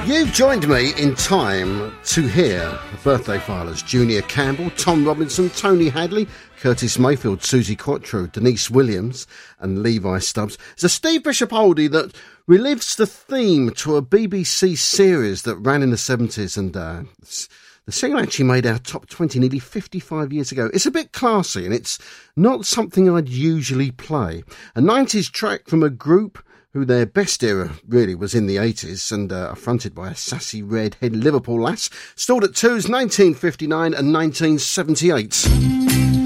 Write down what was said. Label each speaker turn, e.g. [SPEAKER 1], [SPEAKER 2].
[SPEAKER 1] You've joined me in time to hear birthday filers Junior Campbell, Tom Robinson, Tony Hadley, Curtis Mayfield, Susie Quattro, Denise Williams and Levi Stubbs. It's a Steve Bishop oldie that relives the theme to a BBC series that ran in the 70s, and the singer actually made our top 20 nearly 55 years ago. It's a bit classy and it's not something I'd usually play. A 90s track from a group who their best era really was in the 80s and are fronted by a sassy redhead Liverpool lass, stalled at twos 1959 and 1978.